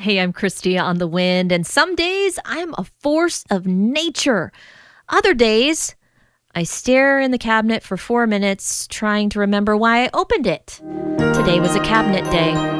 Hey, I'm Christy on the Wind, and some days I'm a force of nature. Other days, I stare in the cabinet for 4 minutes trying to remember why I opened it. Today was a cabinet day.